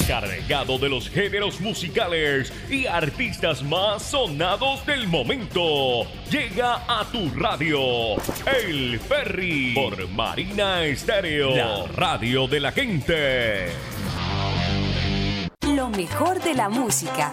cargado de los géneros musicales y artistas más sonados del momento. Llega a tu radio, El Ferry, por Marina Estéreo, la radio de la gente. Lo mejor de la música,